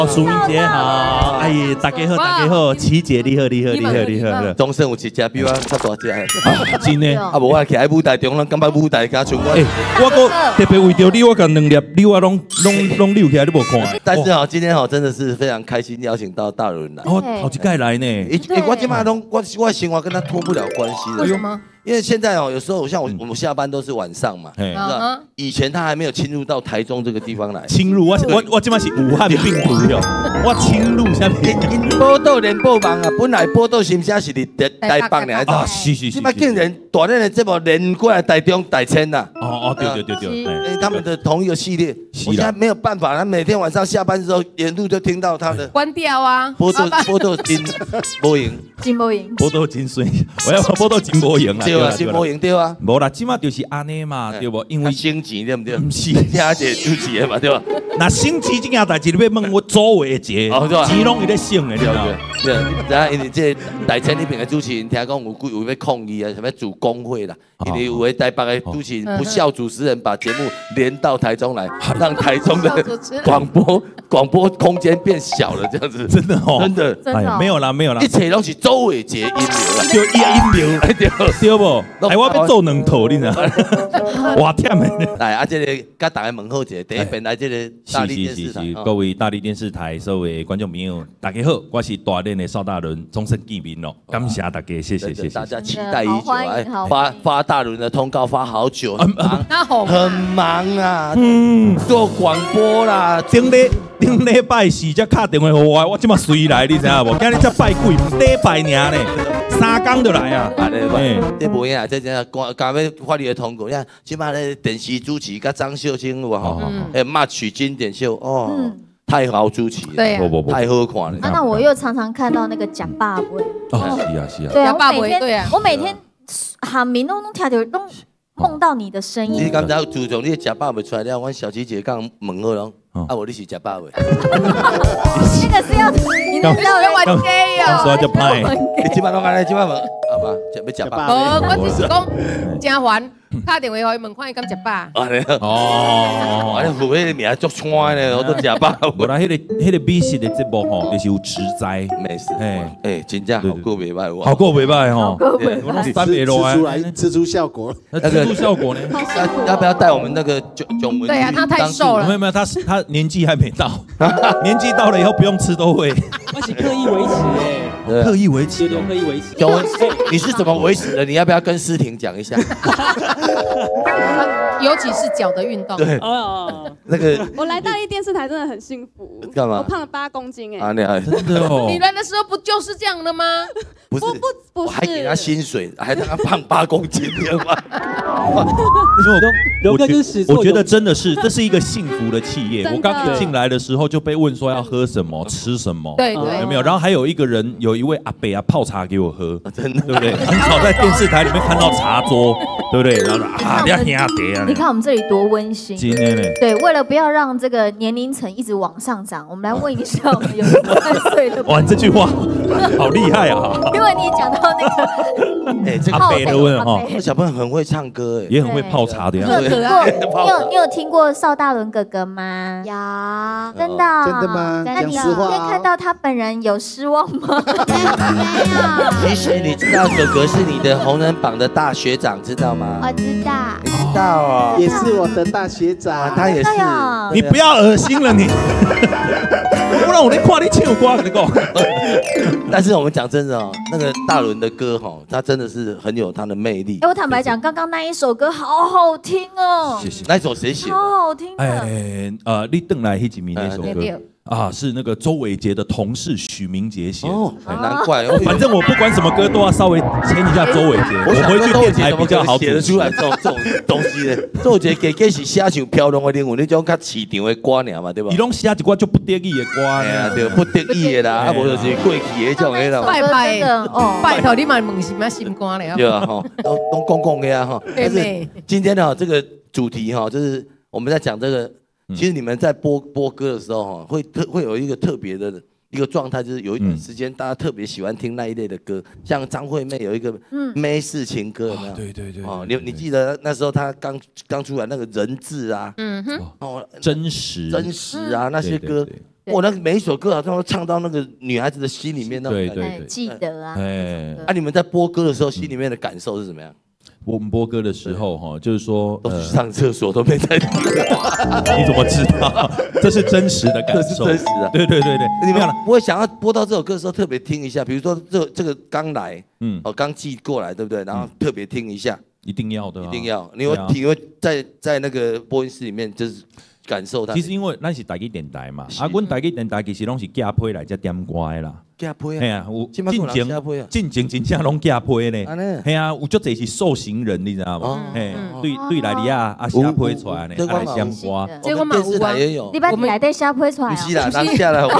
淑英姐好，哎，大家好，大家好，琪姐你好， 终身有一只比我较大只的， 真的。 啊，无我徛喺舞台中，咱感觉舞台加像我。 我特别为着你，我甲2粒溜啊拢溜起来，你无看。 但是今天真的是非常开心，邀请到大伦来。 哦，好几届来呢。 我今嘛我生活跟他脱不了关系的。 为什么？ 因为现在有时候像我们下班都是晚上嘛，以前他还没有侵入到台中这个地方来。 侵入我今嘛是武汉病毒哟，我侵入下面。 因报道连播网啊，本来报道新闻是伫台北呢， 啊是。 今嘛竟然大量的这部连过来台中台千呐。 哦，对。 他们的同一个系列，我现在没有办法，他每天晚上下班之后，沿路就听到他的关掉啊， 波豆金波赢， 波豆金水，我要波豆金波赢啊。 对啊，金波赢对啊。 无啦，即马就是安尼嘛，对不？因为升级对不对？ 不是， 听姐主持的嘛，对吧？ 那升级这件代志，你要问我周伟杰，钱拢伊咧省的，你知道？ 对，然后因为这台前那边的主持人听讲有要抗议啊，什么组工会啦，因为有的台北的主持人不孝主持人把节目连到台中来，让台中的广播空间变小了，这样子。 真的哦， 真的没有啦， 一切都是周伟杰阴谋啦， 就阴谋，对不？哎，我要做2套，你知道？哇忝的。 来啊，这个甲大家问好一下，第一遍来这个大力电视台， 各位大力电视台所有的观众朋友，大家好，我是大连的邵大伦，终身见面咯，感谢大家，谢谢。 大家期待已久啊，发大伦的通告发好久，很忙啊，做广播啦， 顶礼拜4才打电话给我即马随来，你知影无？今日才拜几礼拜尔呢，3天就来啊！ 这无影，这刚要发你的通告，你看，即马咧电视主持甲张秀清有吼，骂取经典秀哦，太好主持了， 对， 太好看了。 那我又常常看到那个假爸尾， 是啊， 对啊，我每天喊名都听到都梦到你的声音。 你刚才自从你假爸尾出来了，阮小琪姐刚问好了。啊，我你是假爸尾， 那个是要你那是要玩 gay 啊，说就歹， 你即摆拢安尼，即摆问，好吧，要假爸。 我只是讲真烦，打电话给伊问看伊敢食饱。 哦，安尼副迄个名足串的，我都假爸。 无啦，迄个美食的节目吼，就是有植栽美食，真正好过袂歹， 好过袂歹吼，我拢3月多出来吃出效果， 吃出效果呢？ 要不要带我们那个囧文？ 对啊，他太瘦了。 没有，他年纪还没到，年纪到了以后不用吃都会。 而且刻意维持刻意维持， 刻意维持。 囧文，你是怎么维持的？你要不要跟诗婷讲一下？ 尤其是脚的运动。 对，那个我来大力电视台真的很幸福。 干嘛？ 我胖了8公斤哎。 啊， 真的哦。 你来的时候不就是这样的吗？ 不是，我还给他薪水，还让他胖8公斤，对吗？ 刘哥就是始作俑者。 我觉得真的是，这是一个幸福的企业。我刚一进来的时候就被问说要喝什么、吃什么， 对， 有没有？然后还有一位阿伯啊泡茶给我喝， 真的， 对不对？很少在电视台里面看到茶桌，对不对？然后啊， 你看我们这里多温馨。 今天呢？ 对，为了不要让这个年龄层一直往上涨，我们来问一下我们有3岁的。 哇，这句话好厉害啊！ 因为你讲到那个， 这个阿伯的问哈， 小朋友很会唱歌， 也很会泡茶的样子。你有听过邵大伦哥哥吗？ 有， 真的？ 真的吗？ 那你今天看到他本人有失望吗？ 其实你知道哥哥是你的红人榜的大学长，知道吗？ 我知道。 你知道哦， 也是我的大学长， 他也是。 你不要恶心了你，不然我连看你唱歌跟你讲。 但是我们讲真的哦，那个大伦的歌哈，他真的是很有他的魅力。 我坦白讲，刚刚那一首歌好好听哦。 谢谢。 那一首谁写的？ 好好听的。 你邓来黑几名那首歌啊，是那个周伟杰的同事许明杰写的。 哦，难怪。 反正我不管什么歌都要稍微牵一下周伟杰，我回去电台比较好写得出来这种东西的。周伟杰给是写像漂亮的灵魂，那种较市场的歌尔嘛，对吧？ 伊拢写一寡就不得意的歌， 对，不得意的啦，啊，无就是过去的种的啦。 拜托你嘛问什么新歌了？ 对啊，哈，都讲的啊，哈。但是今天呢，这个主题哈，就是我们在讲这个。其实你们在播歌的时候哈，会有一个特别的一个状态，就是有一段时间大家特别喜欢听那一类的歌，像张惠妹有一个妹式情歌，有没有？ 对。 哦，你记得那时候她刚出来那个人质啊， 真实啊那些歌， 我那个每一首歌好像都唱到那个女孩子的心里面那种感觉。 对，记得啊。 啊，你们在播歌的时候，心里面的感受是怎么样？ 我们播歌的时候哈，就是说都去上厕所都没在听。 你怎么知道？这是真实的感受， 这是真实的。 对。 你们不会想要播到这首歌的时候特别听一下，比如说这个刚来，刚寄过来，对不对？然后特别听一下。 一定要的， 一定要。你会在那个播音室里面就是感受它。 其实因为咱是台语电台嘛，阮台语电台其实拢是架配来才点歌的啦。 架配啊， 嘿啊，有进前真正拢架配呢。嘿啊，有足侪是受刑人，你知道吗？嘿，对来里啊写配出来呢，来相歌。 这我电视台也有。 你把你来对写配出来啊？ 不是啦，拿下来玩。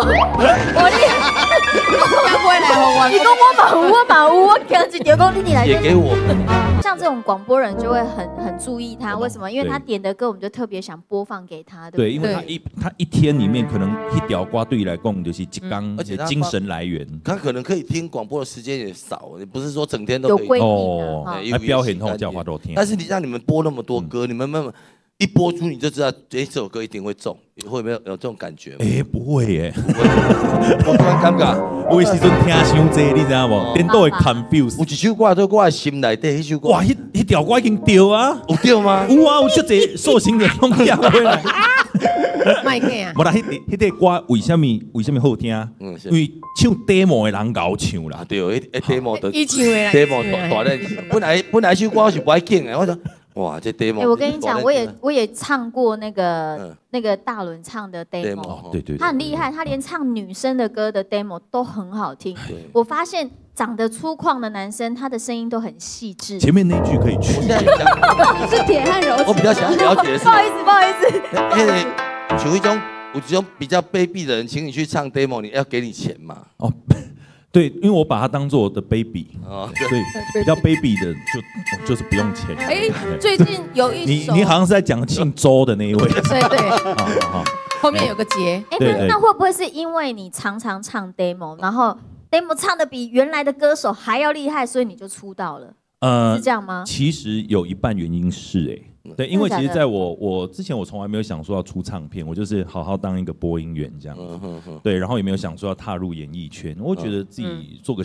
你跟我把我讲一条讲你来也给我。 像这种广播人就会很注意他，为什么？因为他点的歌，我们就特别想播放给他，对不对？ 对，因为他一天里面可能一条歌对于来讲就是一缸，而且精神来源。 他可能可以听广播的时间也少，也不是说整天都可以。 有规定的， 还表现后叫话都听。 但是你让你们播那么多歌，你们一播出你就知道，这首歌一定会中，会没有这种感觉？ 不会耶， 我突然尴尬， 有的时阵听伤济，你知道无？颠倒会 confuse。 有一首歌在我的心内底，那首歌。 哇，那条歌已经掉啊！ 有掉吗？ 有啊，有足侪受刑人拢寄回来。 卖给啊！ 无啦，迄个歌为什么好听？因为唱 demo 的人搞唱啦。 对，demo 的 demo 大练。本来首歌是不爱听的，我说哇，这 demo。 我跟你讲，我也唱过那个大伦唱的 demo， 对， 他很厉害，他连唱女生的歌的 demo 都很好听。我发现长得粗犷的男生，他的声音都很细致。 前面那句可以去。 是铁汉柔情。 我比较想了解的是， 不好意思。 有一种比较卑鄙的人，请你去唱 demo， 你要给你钱嘛？ 哦，对，因为我把他当做我的 baby， 对，比较 baby 的就是不用钱。 最近有一首， 你好像是在讲姓周的那一位。 对，后面有个结。 那会不会是因为你常常唱 demo， 然后 demo 唱的比原来的歌手还要厉害，所以你就出道了？是这样吗？ 其实有一半原因是对，因为其实在我之前我从来没有想说要出唱片，我就是好好当一个播音员这样子，对，然后也没有想说要踏入演艺圈，我觉得自己做个